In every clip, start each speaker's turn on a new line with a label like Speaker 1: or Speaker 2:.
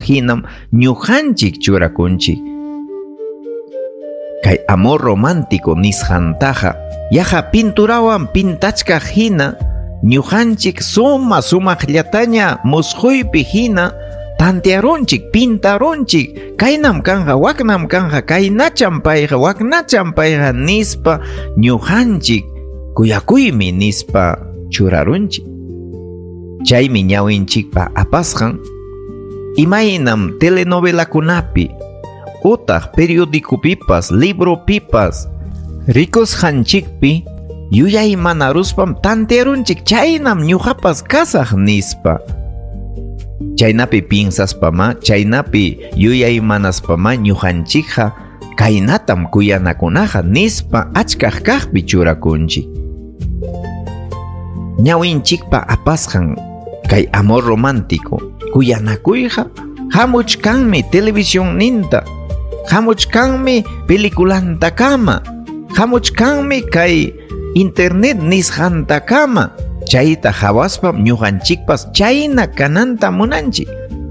Speaker 1: hinam ñuqanchik churakunchik. Kay amor romántico nisqantaqa yaqa pinturawan pintachkaq hina ñuqanchik sumaqllataña musquypi hina tantiarunchik, pintarunchik, kaynam kanja, waknam kanja, kaynacham payqa, waknacham payqa nispa ñuqanchik kuyakuymi nispa churarunchik. Chaymi ñawinchikpa apasqan imaynam telenovelakunapi utaq periódicopipas, libropipas rikusqanchikpi yuyay mana ruspam tantiarunchik chaynam ñuqapas kasaq nispa. Chaynapi pinsaspama, chaynapi yuyay manaspama ñuqanchikqa kaynatam kuyanakunaqa nispa achkaq kaqpi churakunchik. Ñawinchikpa apasqan kay amor romántico kuyanakuyqa hamuchkanmi televisión ninta, hamuchkanmi peliculantakama, hamuchkanmi kay internet nisqantakama. Chayta hawaspam ñuqanchikpas chayna kananta munanchik.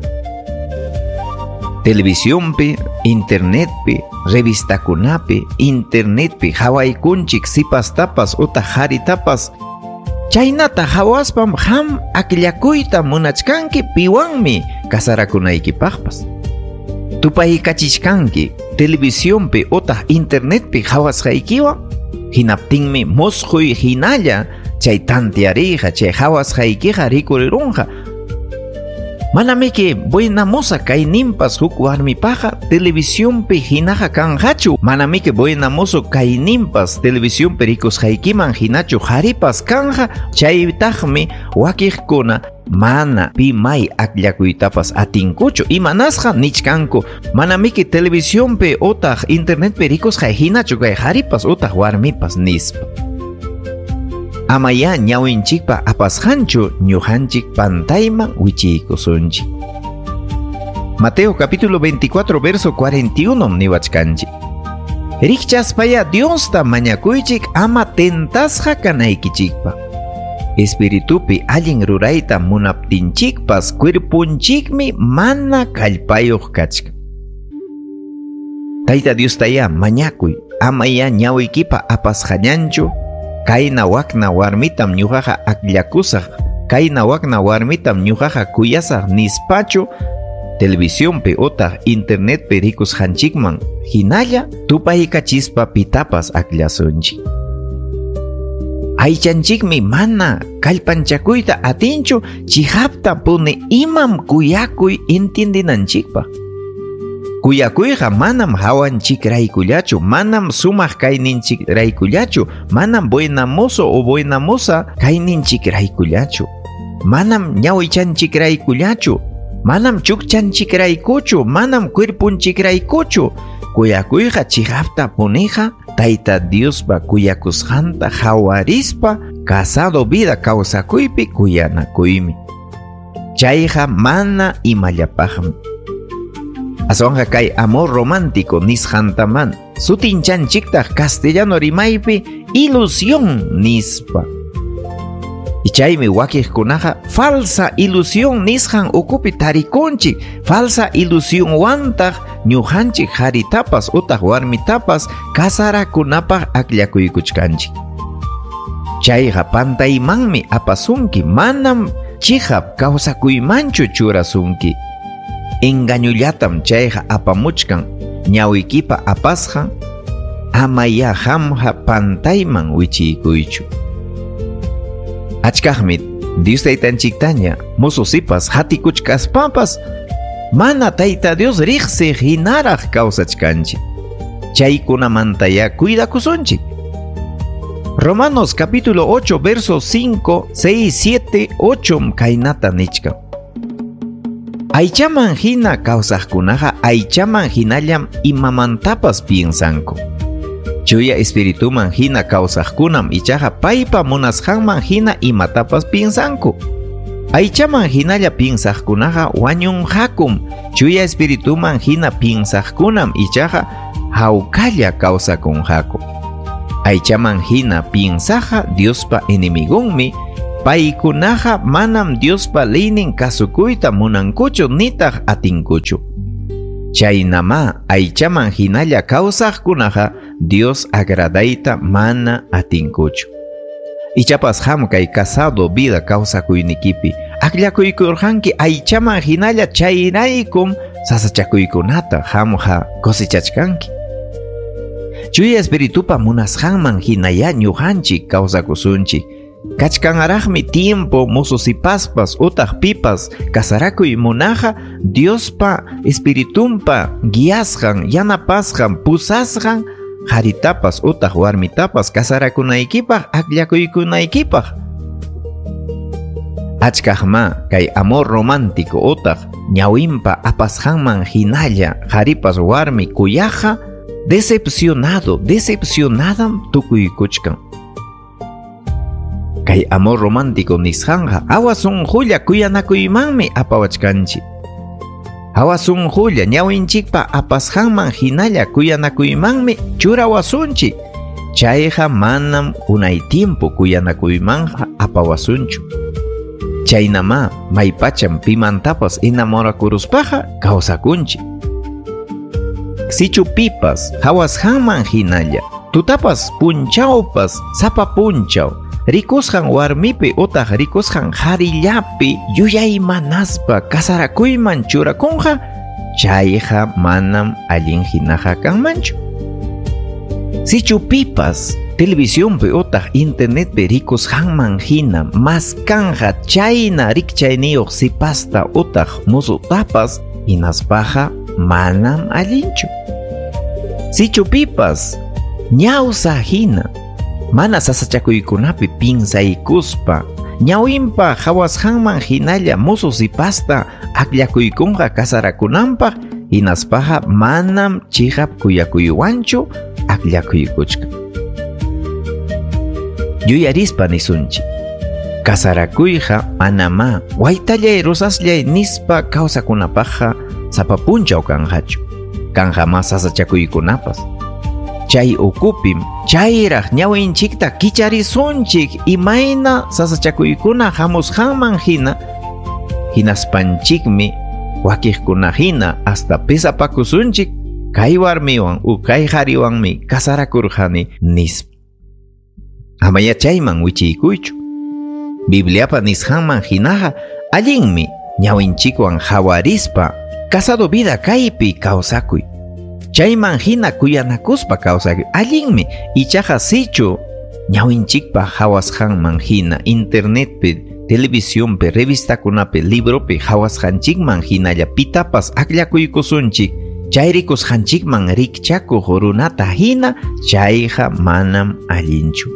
Speaker 1: Televisiónpi, internetpi, revistakunapi, internetpi hawaykunchik sipastapas utaq haritapas. Chaynata hawaspam ham akllakuyta munachkanki piwanmi kasarakunaykipaqpas. Tupaykachishkanki televisiónpi utaq internetpi hawasqaykiwan, hinaptinmi musquy hinalla chay tantiariqa, chay hawasqaykiqa rikurirunqa. Manamiki buena moza kay nimpas huk warmipaqa televisiónpi hinaqa kanqachu. Manamiki buena mozo kay nimpas televisiónpi rikusqaykiman hinachu haripas kanqa. Chaytaqmi wakiqkuna mana pimay akllakuytapas atinkuchu. Imanasqa nichkanku manamiki televisiónpi utaq internetpi rikusqay hinachu kay haripas utaq warmipas nispa. Amaya ñawinchikpa apasqanchu ñuqanchik pantayman wichiykusunchik. Mateo capítulo 24 verso 41 niwachkanchik. Rikchaspaya Diosta mañakuychik ama tentasqa kanaykichikpa. Espiritupi allin rurayta munaptinchikpas cuerpunchikmi mana kallpayuq kachka. Tayta Diostaya mañakuy amaya ñawiykipa apasqañanchu. Kayna wakna warmitam ñuqaqa akllakusaq, kayna wakna warmitam ñuqaqa kuyasaq nispachu televisiónpi utaq internetpi rikusqanchikman hinalla tupaykachispa pitapas akllasunchik. Aychanchikmi mana kallpanchakuyta atinchu chihapta puni imam kuyakuy intindinanchikpa. Kuyakuyqa manam hawanchik raykullachu, manam sumaq kayninchik raykullachu, manam buena mozo o buena moza kayninchik raykullachu, manam ñawichanchik raykullachu, manam chukchanchik raykuchu, manam cuerpunchik raykuchu. Kuyakuyqa chihapta puniqa Tayta Diospa kuyakusqanta hawarispa casado vida kawsakuypi kuyanakuymi. Chayqa mana imallapaqmi. Asonqa kay amor romántico nisqantaman sutinchanchiktaq castellano rimaypi ilusión nispa. Chaymi wakiqkunaqa falsa ilusión nisqan ukupi tarikunchik, falsa ilusión wantaq ñuqanchik haritapas utaq warmitapas kasarakunapaq akllakuykuchkanchik. Chayqa pantaymanmi apasunki, manam chihap kawsakuymanchu churasunki. Engañullatam chayqa apamuchkan ñawiykipa apasqa amaya hamqa pantayman wichikuychu. Achkaqmi Dios taytanchiktaña mususipas hatikuchkaspapas mana Tayta Dios riqsiq hinaraq kawsachkanchik. Chaykunamantaya cuidakusunchik. Romanos capítulo 8 versos 5, 6, 7, 8 kaynata nichkan. Aychaman hina kawsaqkunaqa aychaman hinallam imamantapas piensanku. Chuya espirituman hina kawsaqkunam ichaqa paypa munasqanman hina imatapas piensanku. Aychaman hinalla piensaqkunaqa wañunqakum. Chuya espirituman hina piensaqkunam ichaqa hawkalla kawsakunqaku. Aychaman hina piensaqa Diospa enemigunmi, paykunaqa manam Diospa leynin kasukuyta munankuchu nitaq atinkuchu. Chaynama aychaman hinalla kawsaqkunaqa Dios agradayta mana atinkuchu. Ichapas ham kay casado vida kawsakuynikipi aqllakuykurqanki aychaman hinalla chayraykum sasachakuykunata hamqa cosechachkanki. Chuya espiritupa munasqanman hinalla ñuqanchik kawsakusunchik. Kachkanaraqmi tiempo mususipaspas utaq pipas kasarakuy munaqa Diospa espiritumpa guiasqan, yanapasqan, pusasqan haritapas utaq warmitapas kasarakunaykipaq aqllakuykunaykipaq. Achkaqma kay amor romántico utaq ñawinpa apasqanman hinalla haripas warmi kuyaqa decepcionadam tukuykuchkan. Kay amor romántico nisqanqa awasunqulla kuyanakuymanmi apawachkanchik. Awasunqulla ñawinchikpa apasqanman hinalla kuyanakuymanmi churawasunchik. Chayqa manam unay tiempo kuyanakuymanqa apawasunchu. Chaynama maypacham pimantapas enamorakuruspaqa kawsakunchik. Sichupipas hawasqanman hinalla tutapas punchawpas sapa punchaw rikusqan warmipi utaq rikusqan harillapi yuyay manaspa kasarakuyman churakunqa chayqa manam allin hinaqa kanmanchu. Sichupipas televisionpi utaq internetpi rikusqanman hina maskanqa chayna rikchayniyuq sipasta utaq musutapas hinaspaqa manam allinchu. Sichupipas ñawsa hina mana sasachakuykunapi pinsaykuspa ñawinpa hawasqanman hinalla mususipasta aqllakuykunqa kasarakunanpaq hinaspaqa manam chiqap kuyakuywanchu aqllakuykuchkan. Yuyarispa nisunchik kasarakuyqa manama waytallay rosasllay nispa kawsakunapaqqa sapapunchaw kanqachu kanqama sasachakuykunapas. Chay ukupim chayraq ñawinchikta kicharisunchik imayna sasachakuykuna hamusqanman hina hinaspanchikmi wakiqkuna hina hasta pisapakusunchik kay warmiwan kay hariwanmi kasarakurqani nispa. Amaya chayman wichiykuychu. Bibliapa nisqanman hinaqa allinmi ñawinchikwan hawarispa casado vida kaypi kawsakuy. Chayman hina kuyanakuspa kawsakuy allinmi. Ichaqa sichu ñawinchikpa hawasqanman hina internetpi, televisionpi, revistakunapi, libropi hawasqanchikman hinalla pitapas aqllakuykusunchik chayrikusqanchikman rikchakuq runata hina chayqa manam allinchu.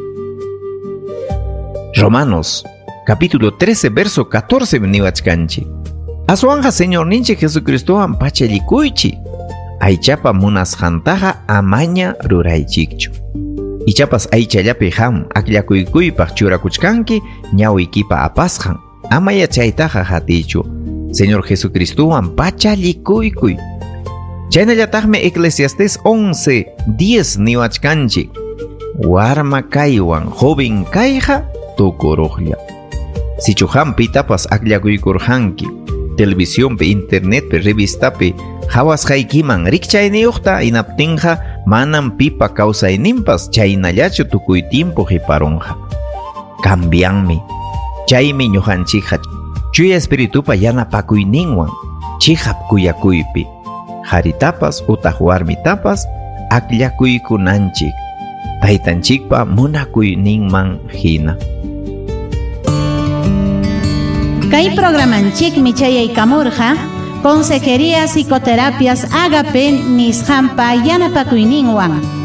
Speaker 1: Romanos capítulo 13 verso 14 niwachkanchik. Aswanqa Señor ninchik Jesucristowan pachallikuychik. Aychapa munasqantaqa amaña ruraychikchu. Ichapas aychallapi ham aqllakuykuypaq churakuchkanki ñawiykipa apasqan. Amaya chaytaqa hatichu. Señor Jesucristowan pachallikuykuy. Chaynallataqmi Eclesiastés 11:10 niwachkanchik. Warma kaywan joven kayqa tukuruqlla. Sichuham pitapas aqllakuykurqanki televisionpi, internetpi, revistapi hawasqaykiman rikchayniyuqta inaptinqa manam pipa kawsayninpas chaynallachu tukuy tiempo hiparunqa. Cambianmi. Chaymi ñuqanchikqa chuya espiritupa yanapakuyninwan chihap kuyakuypi haritapas utaq warmitapas aqllakuykunanchik taytanchikpa munakuyninman hina.
Speaker 2: Kay programanchikmi chayaykamurqa Consejería Psicoterapias Agape nisqanpa yanapakuyninwan